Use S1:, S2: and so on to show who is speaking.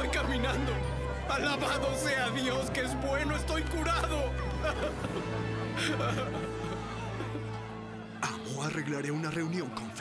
S1: estoy caminando. Alabado sea Dios, que es bueno, estoy curado.
S2: Amo, arreglaré una reunión con